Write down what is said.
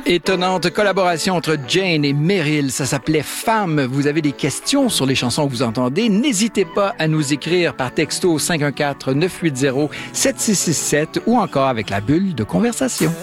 Étonnante collaboration entre Jane et Meryl. Ça s'appelait Femme. Vous avez des questions sur les chansons que vous entendez? N'hésitez pas à nous écrire par texto 514-980-7667 ou encore avec la bulle de conversation.